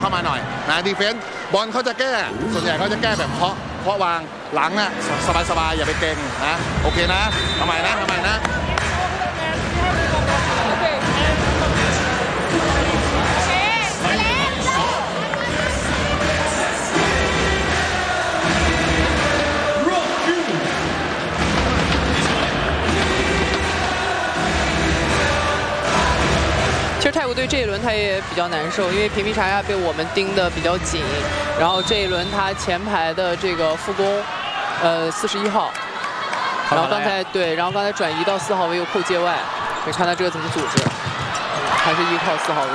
เข้ามาหน่อยนะดีเฟนส์บอลเขาจะแก้ส่วนใหญ่เขาจะแก้แบบเคาะวางหลังอ่ะสบายๆอย่าไปเกรงนะโอเคนะทำไมนะ其实泰国队这一轮他也比较难受，因为平平查亚被我们盯得比较紧，然后这一轮他前排的这个副攻，41号，然后刚才转移到4号位又扣界外，你看他这个怎么组织，还是依靠4号位。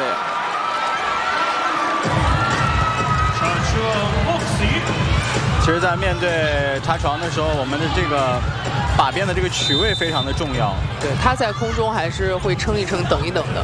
其实，在面对查床的时候，我们的这个把边的这个取位非常的重要。 对，他在空中还是会撑一撑、等一等的。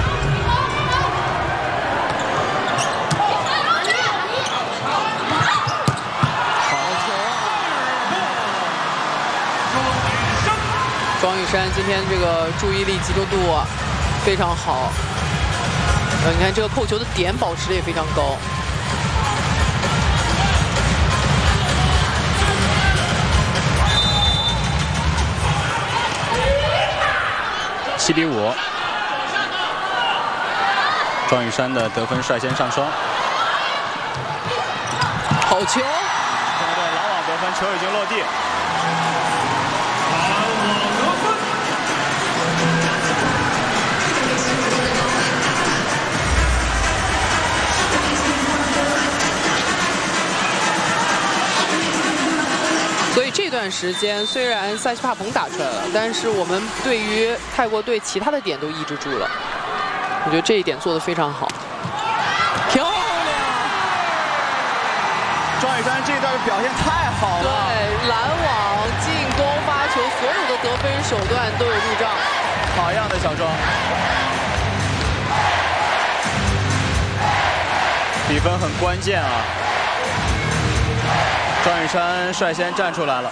庄宇珊今天这个注意力集中度非常好，你看这个扣球的点保持的也非常高。 7比5，庄宇珊的得分率先上双。 好球！ 中国队拦网得分，球已经落地。 所以这段时间虽然萨奇帕蓬打出来了，但是我们对于泰国队其他的点都抑制住了。我觉得这一点做得非常好，漂亮！ 庄宇珊这段表现太好了， 对，拦网、进攻、发球，所有的得分手段都有入账。 好样的，小庄！比分很关键啊。庄宇珊率先站出来了，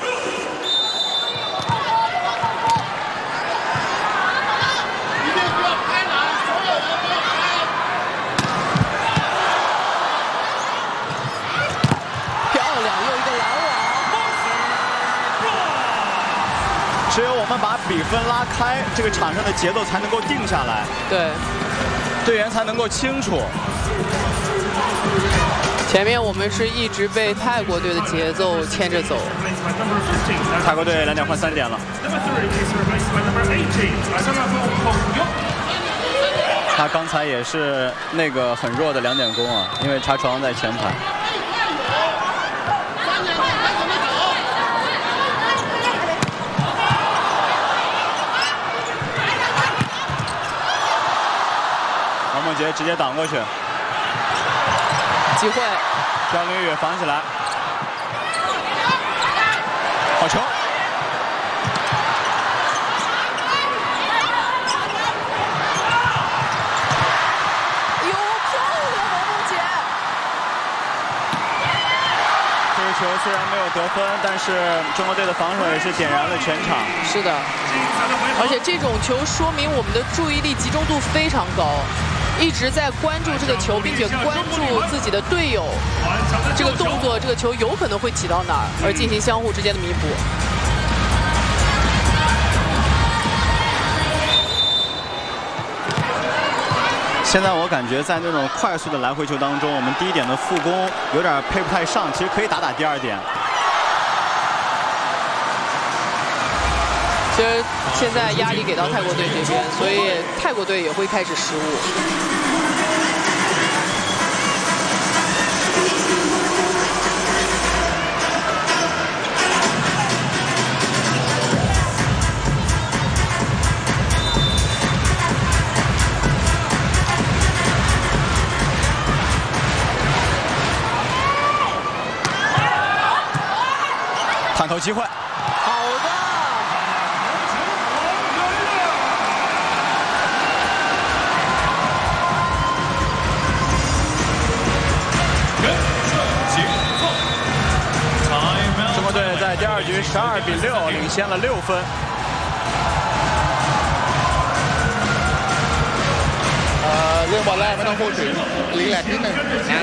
漂亮，又一个拦网。 只有我们把比分拉开，这个场上的节奏才能够定下来， 对， 队员才能够清楚。 前面我们是一直被泰国队的节奏牵着走。 泰国队2点换3点了。他刚才也是那个很弱的2点攻啊，因为查床在前排。王梦洁直接挡过去。 机会， 赵凌宇防起来，好球！ 哟，漂亮，王梦洁！ 这个球虽然没有得分，但是中国队的防守也是点燃了全场。 是的，而且这种球说明我们的注意力集中度非常高。一直在关注这个球，并且关注自己的队友，这个动作、这个球有可能会起到哪儿，而进行相互之间的弥补。 现在我感觉在那种快速的来回球当中，我们第一点的副攻有点配不太上，其实可以打第2点。 其实现在压力给到泰国队这边，所以泰国队也会开始失误。 探头机会， 好的。 中国队在第2局12比6领先了6分。 เรื่องบอลแรกไม่ต้องพูดถึงรีแลกซ์นิดหนึ่งนะ